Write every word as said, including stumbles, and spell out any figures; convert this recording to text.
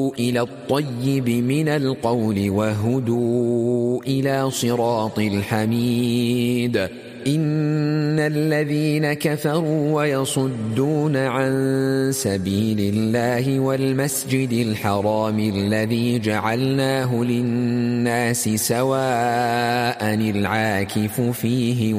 إلى الطيب من القول وهدوا إلى صراط الحميد. إن الذين كفروا ويصدون عن سبيل الله والمسجد الحرام الذي جعلناه للناس سواء العاكف فيه